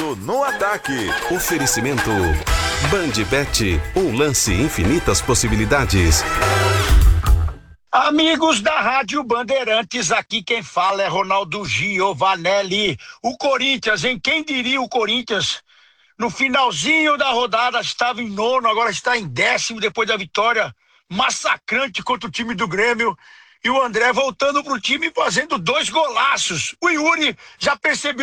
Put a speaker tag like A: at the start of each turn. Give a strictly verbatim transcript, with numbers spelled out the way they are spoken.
A: Grêmio no ataque.
B: Oferecimento Bandbet, um lance infinitas possibilidades.
C: Amigos da Rádio Bandeirantes, aqui quem fala é Ronaldo Giovanelli. O Corinthians, hein? Quem diria o Corinthians? No finalzinho da rodada estava em nono, agora está em décimo depois da vitória massacrante contra o time do Grêmio. E o André voltando pro time fazendo dois golaços. O Yuri já percebeu